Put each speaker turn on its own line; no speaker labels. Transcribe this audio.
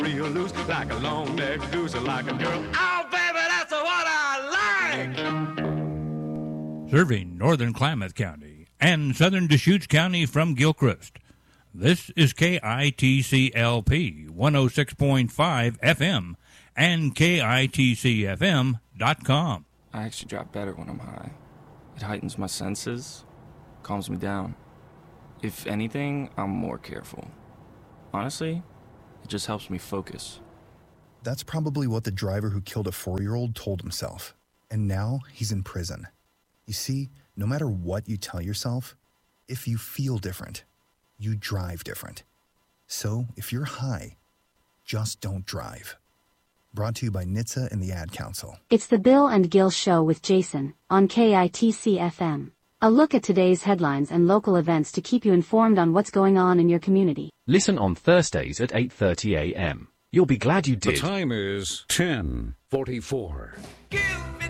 Real loose, like a long neck goose, like a girl. Oh, baby, that's what I like!
Serving northern Klamath County and southern Deschutes County from Gilchrist. This is KITCLP 106.5 FM and KITCFM.com.
I actually drop better when I'm high. It heightens my senses, calms me down. If anything, I'm more careful. Honestly, it just helps me focus.
That's probably what the driver who killed a 4-year-old told himself. And now he's in prison. You see, no matter what you tell yourself, if you feel different, you drive different. So if you're high, just don't drive. Brought to you by NHTSA and the Ad Council.
It's the Bill and Gil Show with Jason on KITC-FM. A look at today's headlines and local events to keep you informed on what's going on in your community.
Listen on Thursdays at 8:30 a.m. You'll be glad you did.
The time is 10:44.
Give me